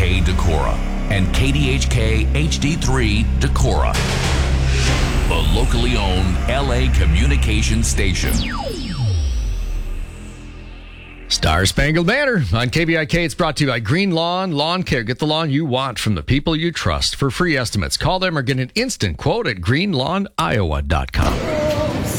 KDHK Decorah and KDHK HD3 Decorah, the locally owned LA communication station. Star Spangled Banner on KBIK. It's brought to you by Green Lawn Lawn Care. Get the lawn you want from the people you trust. For free estimates, call them or get an instant quote at greenlawniowa.com.